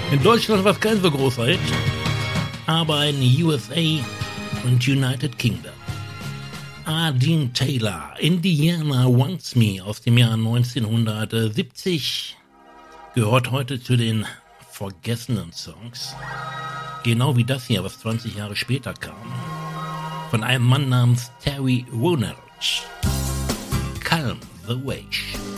In Deutschland war es kein so großer Hit, aber in USA und United Kingdom. Dean Taylor, Indiana Wants Me aus dem Jahr 1970, gehört heute zu den vergessenen Songs. Genau wie das hier, was 20 Jahre später kam. Von einem Mann namens Terry Ronald. Calm the Wave.